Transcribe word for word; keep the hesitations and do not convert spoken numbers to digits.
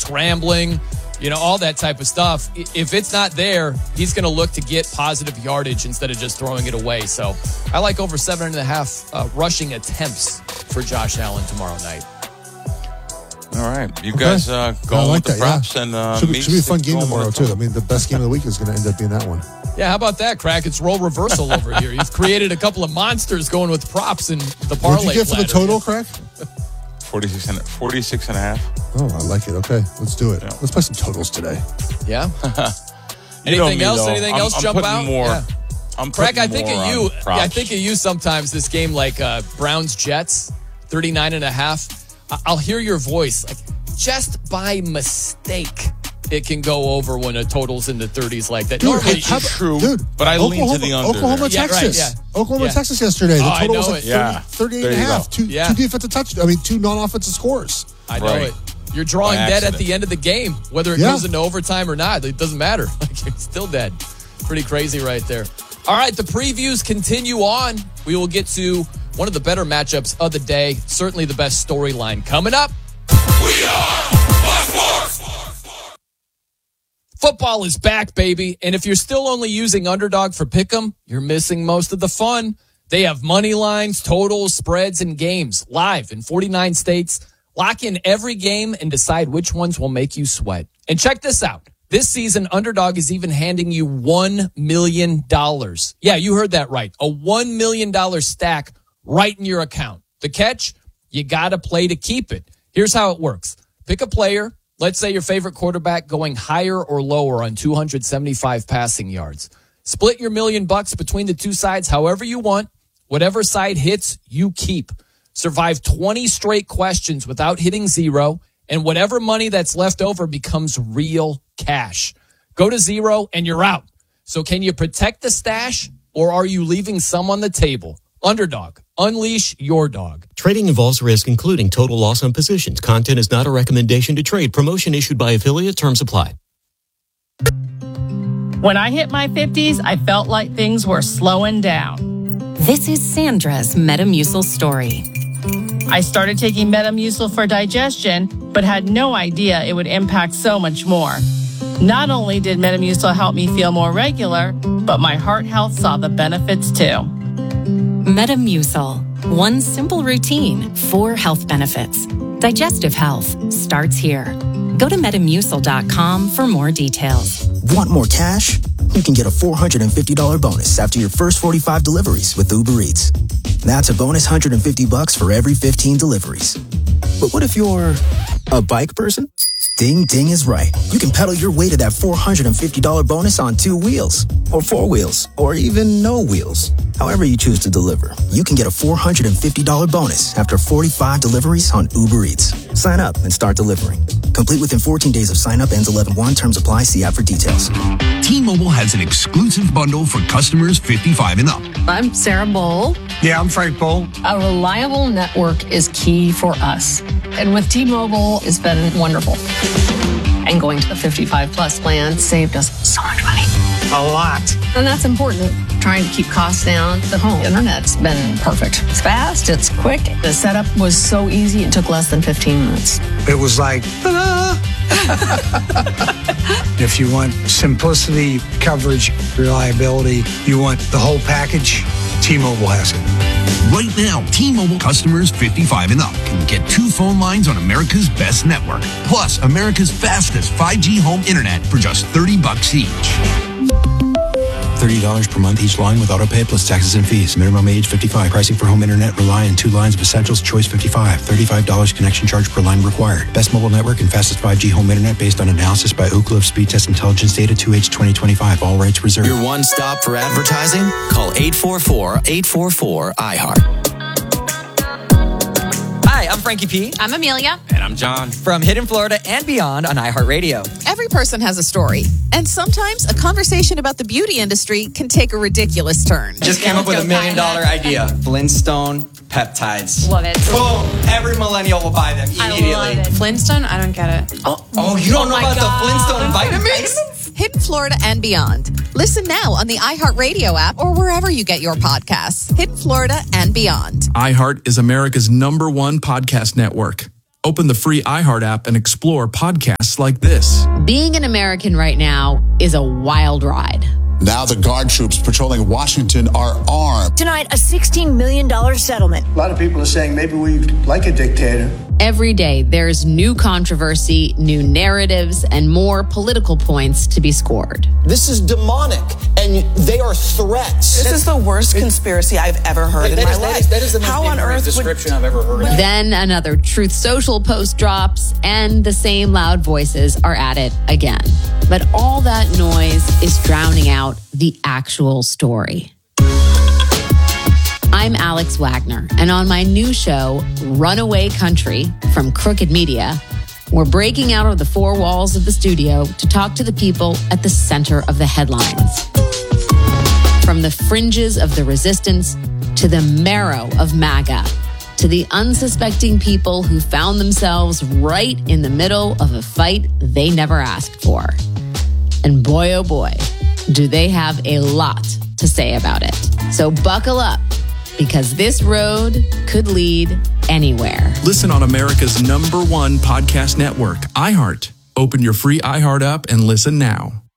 scrambling, you know, all that type of stuff. If it's not there, he's going to look to get positive yardage instead of just throwing it away. So I like over seven and a half uh, rushing attempts for Josh Allen tomorrow night. All right. You okay. guys uh, going like with the that, props? Yeah. and uh, should, be, should be a fun game tomorrow, too. Time. I mean, the best game of the week is going to end up being that one. Yeah, how about that, Crack? It's role reversal over here. You've created a couple of monsters going with props in the parlay. What did you get for the total, Crack? forty-six and, forty-six and a half. Oh, I like it. Okay, let's do it. Yeah. Let's play some totals today. Yeah. Anything Anything else? Anything I'm, else I'm jump out? More, yeah. I'm Craig, I think of of you. Yeah, I think of you sometimes. This game, like uh, Browns Jets, thirty-nine and a half. I'll hear your voice, like just by mistake, it can go over when a total's in the thirties like that. Dude, Normally, it's how, true, dude, but I Oklahoma, lean to the under. Oklahoma, yeah, Texas. right, yeah. Oklahoma, yeah. Texas yesterday. The oh, total I was know like it. thirty, Yeah. thirty-eight There and a you half. go. Two, Yeah. two defensive touchdowns. I mean, two non-offensive scores. I know Right. it. You're drawing By dead at accident. the end of the game, whether it Yeah. goes into overtime or not. It doesn't matter. Like, you're still dead. Pretty crazy right there. All right, the previews continue on. We will get to one of the better matchups of the day. Certainly the best storyline coming up. We are Sports. Football is back, baby. And if you're still only using Underdog for Pick'em, you're missing most of the fun. They have money lines, totals, spreads, and games live in forty-nine states. Lock in every game and decide which ones will make you sweat. And check this out. This season, Underdog is even handing you one million dollars. Yeah, you heard that right. A one million dollars stack right in your account. The catch? You got to play to keep it. Here's how it works. Pick a player. Let's say your favorite quarterback going higher or lower on two hundred seventy-five passing yards. Split your million bucks between the two sides however you want. Whatever side hits, you keep. Survive twenty straight questions without hitting zero, and whatever money that's left over becomes real cash. Go to zero and you're out. So can you protect the stash, or are you leaving some on the table? Underdog. Unleash your dog. Trading involves risk, including total loss on positions. Content is not a recommendation to trade. Promotion issued by affiliate. Terms apply. When I hit my fifties, I felt like things were slowing down. This is Sandra's Metamucil story. I started taking Metamucil for digestion, but had no idea it would impact so much more. Not only did Metamucil help me feel more regular, but my heart health saw the benefits too. Metamucil. One simple routine, four health benefits. Digestive health starts here. Go to Metamucil dot com for more details. Want more cash? You can get a four hundred fifty dollars bonus after your first forty-five deliveries with Uber Eats. That's a bonus one hundred fifty bucks for every fifteen deliveries. But what if you're a bike person? Ding Ding is right. You can pedal your way to that four hundred fifty dollars bonus on two wheels, or four wheels, or even no wheels. However you choose to deliver, you can get a four hundred fifty dollars bonus after forty-five deliveries on Uber Eats. Sign up and start delivering. Complete within fourteen days of sign up. Ends eleven one. Terms apply. See app for details. T-Mobile has an exclusive bundle for customers fifty-five and up. I'm Sarah Bowl. Yeah, I'm Frank Bowl. A reliable network is key for us. And with T-Mobile, it's been wonderful. And going to the fifty-five plus plan saved us so much money. A lot. And that's important. Trying to keep costs down. The home internet's been perfect. It's fast, it's quick. The setup was so easy, it took less than fifteen minutes. It was like, ta-da! If you want simplicity, coverage, reliability, you want the whole package, T-Mobile has it. Right now, T-Mobile customers fifty-five and up can get two phone lines on America's best network, plus America's fastest five G home internet for just thirty bucks each. thirty dollars per month each line with autopay plus taxes and fees. Minimum age fifty-five. Pricing for home internet rely on two lines of essentials. Choice fifty-five. thirty-five dollars connection charge per line required. Best mobile network and fastest five G home internet based on analysis by Ookla of Speed Test Intelligence Data two H twenty twenty-five. All rights reserved. Your one stop for advertising? Call eight four four, eight four four, I heart. Hi, I'm Frankie P. I'm Amelia. And I'm John. From Hidden Florida and beyond on iHeartRadio. Every person has a story. And sometimes a conversation about the beauty industry can take a ridiculous turn. Just came up with a million dollar idea. Flintstone peptides. Love it. Boom. Every millennial will buy them immediately. I love it. Flintstone? I don't get it. Oh, oh you don't oh know about God. the Flintstone vitamins? Hidden Florida and beyond. Listen now on the iHeartRadio app or wherever you get your podcasts. Hidden Florida and beyond. iHeart is America's number one podcast network. Open the free iHeart app and explore podcasts like this. Being an American right now is a wild ride. Now the guard troops patrolling Washington are armed. Tonight, a sixteen million dollars settlement. A lot of people are saying maybe we like a dictator. Every day, there's new controversy, new narratives, and more political points to be scored. This is demonic, and they are threats. This is the worst conspiracy I've ever heard That in my is- that life. is- that is the most How on ignorant earth description would... I've ever heard. Then another Truth Social post drops, and the same loud voices are at it again. But all that noise is drowning out the actual story. I'm Alex Wagner, and on my new show, Runaway Country from Crooked Media, we're breaking out of the four walls of the studio to talk to the people at the center of the headlines. From the fringes of the resistance to the marrow of MAGA, to the unsuspecting people who found themselves right in the middle of a fight they never asked for. And boy, oh boy, do they have a lot to say about it. So buckle up, because this road could lead anywhere. Listen on America's number one podcast network, iHeart. Open your free iHeart app and listen now.